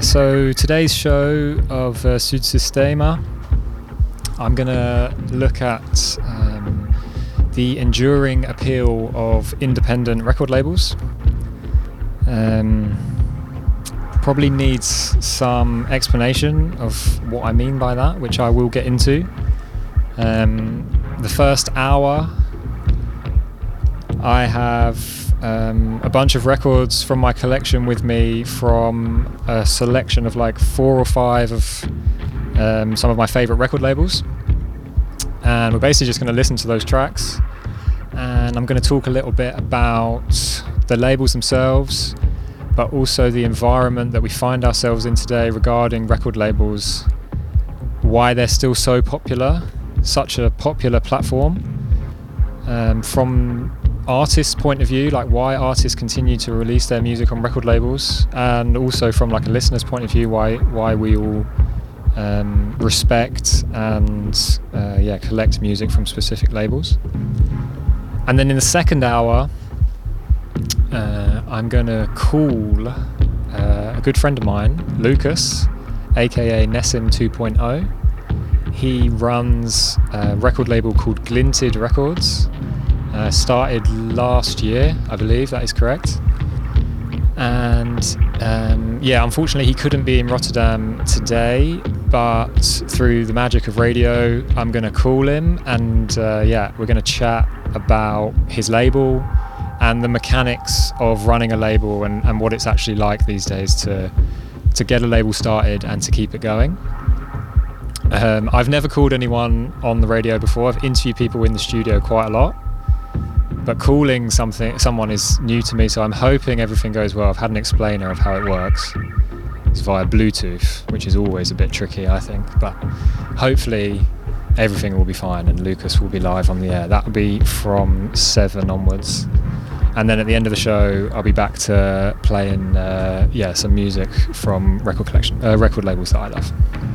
So today's show of Sudsystema, I'm going to look at the enduring appeal of independent record labels. Probably needs some explanation of what I mean by that, which I will get into. The first hour, I have a bunch of records from my collection with me from a selection of like 4 or 5 of some of my favourite record labels, and we're basically just going to listen to those tracks, and I'm going to talk a little bit about the labels themselves, but also the environment that we find ourselves in today regarding record labels, why they're still so popular, such a popular platform, from artists' point of view, like why artists continue to release their music on record labels, and also from like a listener's point of view, why we all respect and collect music from specific labels. And then in the second hour, I'm going to call a good friend of mine, Lucas, aka Nessim 2.0. He runs a record label called Glinted Records. Started last year, I believe that is correct. And unfortunately he couldn't be in Rotterdam today, but through the magic of radio, I'm going to call him, and we're going to chat about his label and the mechanics of running a label and what it's actually like these days to get a label started and to keep it going. I've never called anyone on the radio before. I've interviewed people in the studio quite a lot, but calling someone is new to me, so I'm hoping everything goes well. I've had an explainer of how it works. It's via Bluetooth, which is always a bit tricky, I think, but hopefully everything will be fine and Lucas will be live on the air. That'll be from 7 onwards. And then at the end of the show, I'll be back to playing some music from record labels that I love.